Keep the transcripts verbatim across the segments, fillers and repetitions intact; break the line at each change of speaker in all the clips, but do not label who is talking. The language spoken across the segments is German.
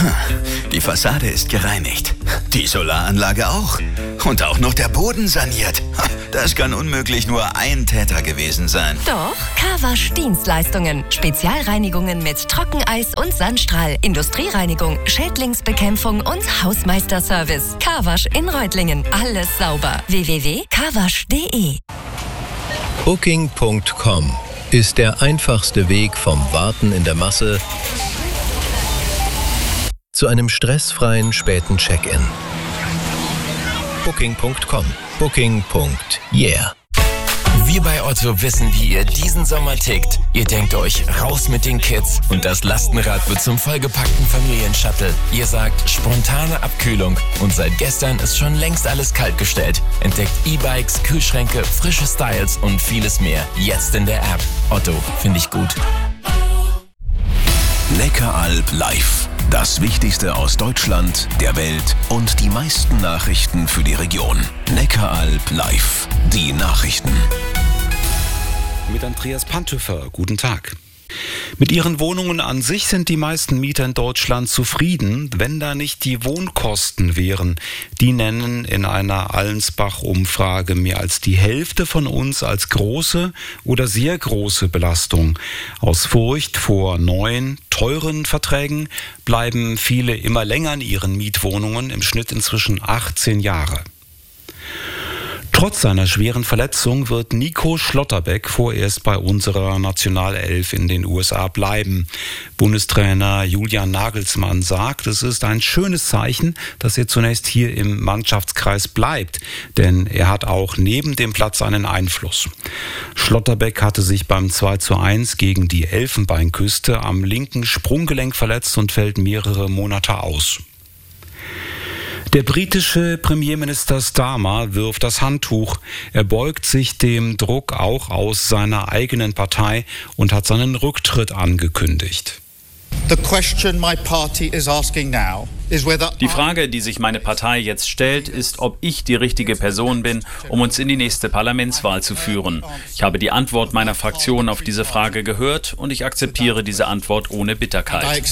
Die Fassade ist gereinigt. Die Solaranlage auch. Und auch noch der Boden saniert. Das kann unmöglich nur ein Täter gewesen sein.
Doch, Carwasch Dienstleistungen. Spezialreinigungen mit Trockeneis und Sandstrahl, Industriereinigung, Schädlingsbekämpfung und Hausmeisterservice. Carwasch in Reutlingen. Alles sauber. w w w punkt carwasch punkt de
Booking Punkt com ist der einfachste Weg vom Warten in der Masse zu einem stressfreien späten Check-in. Booking Punkt com. Booking. Yeah.
Wir bei Otto wissen, wie ihr diesen Sommer tickt. Ihr denkt euch, raus mit den Kids und das Lastenrad wird zum vollgepackten Familienshuttle. Ihr sagt, spontane Abkühlung und seit gestern ist schon längst alles kaltgestellt. Entdeckt E-Bikes, Kühlschränke, frische Styles und vieles mehr. Jetzt in der App. Otto, finde ich gut.
Neckaralb live. Das Wichtigste aus Deutschland, der Welt und die meisten Nachrichten für die Region. Neckaralb live. Die Nachrichten.
Mit Andreas Pantöfer. Guten Tag. Mit ihren Wohnungen an sich sind die meisten Mieter in Deutschland zufrieden, wenn da nicht die Wohnkosten wären. Die nennen in einer Allensbach-Umfrage mehr als die Hälfte von uns als große oder sehr große Belastung. Aus Furcht vor neuen, teuren Verträgen bleiben viele immer länger in ihren Mietwohnungen, im Schnitt inzwischen achtzehn Jahre. Trotz seiner schweren Verletzung wird Nico Schlotterbeck vorerst bei unserer Nationalelf in den U S A bleiben. Bundestrainer Julian Nagelsmann sagt, es ist ein schönes Zeichen, dass er zunächst hier im Mannschaftskreis bleibt, denn er hat auch neben dem Platz einen Einfluss. Schlotterbeck hatte sich beim zwei zu eins gegen die Elfenbeinküste am linken Sprunggelenk verletzt und fällt mehrere Monate aus. Der britische Premierminister Starmer wirft das Handtuch. Er beugt sich dem Druck auch aus seiner eigenen Partei und hat seinen Rücktritt angekündigt.
Die Frage, die sich meine Partei jetzt stellt, ist, ob ich die richtige Person bin, um uns in die nächste Parlamentswahl zu führen. Ich habe die Antwort meiner Fraktion auf diese Frage gehört und ich akzeptiere diese Antwort ohne Bitterkeit.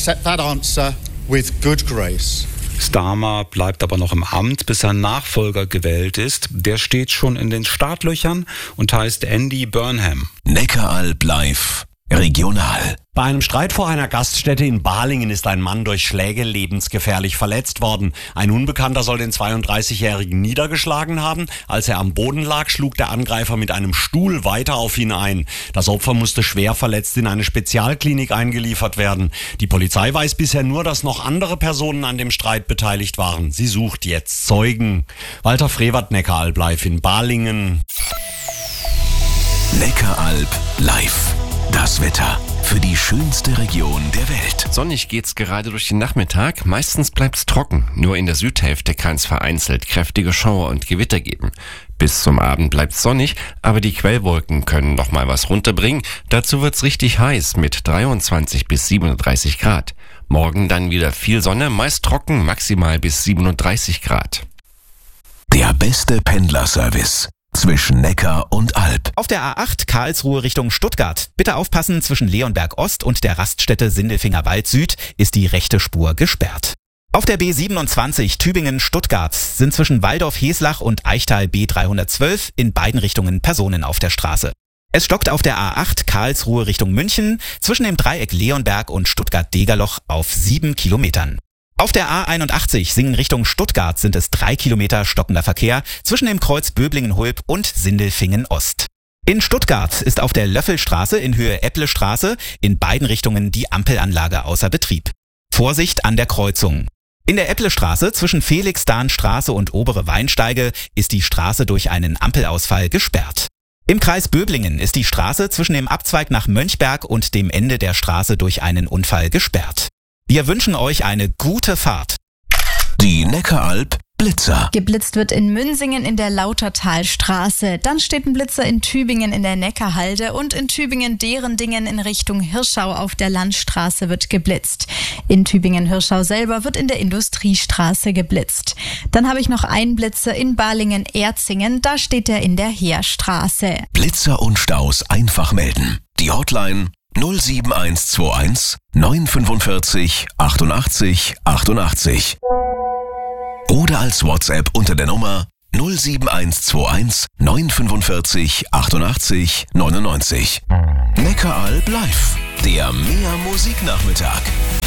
Starmer bleibt aber noch im Amt, bis sein Nachfolger gewählt ist. Der steht schon in den Startlöchern und heißt Andy Burnham.
Neckaralb live. Regional.
Bei einem Streit vor einer Gaststätte in Balingen ist ein Mann durch Schläge lebensgefährlich verletzt worden. Ein Unbekannter soll den zweiunddreißigjährigen niedergeschlagen haben. Als er am Boden lag, schlug der Angreifer mit einem Stuhl weiter auf ihn ein. Das Opfer musste schwer verletzt in eine Spezialklinik eingeliefert werden. Die Polizei weiß bisher nur, dass noch andere Personen an dem Streit beteiligt waren. Sie sucht jetzt Zeugen. Walter Frevert, Neckaralb live in Balingen.
Neckaralb live. Das Wetter für die schönste Region der Welt.
Sonnig geht's gerade durch den Nachmittag. Meistens bleibt's trocken. Nur in der Südhälfte kann's vereinzelt kräftige Schauer und Gewitter geben. Bis zum Abend bleibt's sonnig, aber die Quellwolken können noch mal was runterbringen. Dazu wird's richtig heiß mit dreiundzwanzig bis siebenunddreißig Grad. Morgen dann wieder viel Sonne, meist trocken, maximal bis siebenunddreißig Grad.
Der beste Pendlerservice zwischen Neckar und Alb.
Auf der A acht Karlsruhe Richtung Stuttgart. Bitte aufpassen, zwischen Leonberg Ost und der Raststätte Sindelfinger Wald Süd ist die rechte Spur gesperrt. Auf der B siebenundzwanzig Tübingen-Stuttgart sind zwischen Waldorf-Heslach und Eichtal B dreihundertzwölf in beiden Richtungen Personen auf der Straße. Es stockt auf der A acht Karlsruhe Richtung München zwischen dem Dreieck Leonberg und Stuttgart-Degerloch auf sieben Kilometern. Auf der A einundachtzig Singen Richtung Stuttgart sind es drei Kilometer stockender Verkehr zwischen dem Kreuz Böblingen-Hulb und Sindelfingen-Ost. In Stuttgart ist auf der Löffelstraße in Höhe Epplestraße in beiden Richtungen die Ampelanlage außer Betrieb. Vorsicht an der Kreuzung. In der Epplestraße zwischen Felixdahnstraße und Obere Weinsteige ist die Straße durch einen Ampelausfall gesperrt. Im Kreis Böblingen ist die Straße zwischen dem Abzweig nach Mönchberg und dem Ende der Straße durch einen Unfall gesperrt. Wir wünschen euch eine gute Fahrt.
Die Neckaralb Blitzer.
Geblitzt wird in Münsingen in der Lautertalstraße. Dann steht ein Blitzer in Tübingen in der Neckarhalde und in Tübingen-Derendingen in Richtung Hirschau auf der Landstraße wird geblitzt. In Tübingen-Hirschau selber wird in der Industriestraße geblitzt. Dann habe ich noch einen Blitzer in Balingen-Erzingen. Da steht er in der Heerstraße.
Blitzer und Staus einfach melden. Die Hotline null sieben eins zwei eins neun fünfundvierzig achtundachtzig achtundachtzig. Oder als WhatsApp unter der Nummer null sieben eins zwei eins neun fünfundvierzig achtundachtzig neunundneunzig. Neckaralb live, der Mehr Musiknachmittag.